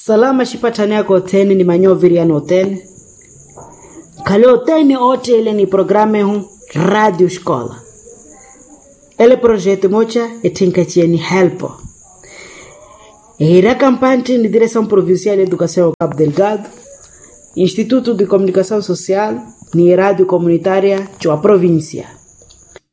Salama shipatania kwa teni ni manyoviri ya noteni. Kaleo teni ote ile ni programe hu Radio Escola. Ele projeto mocha etinkatia ni helpo. Era campante ni Direção Provincial de Educação Cabo Delgado, Instituto de Comunicação Social ni Radio Comunitária de Província.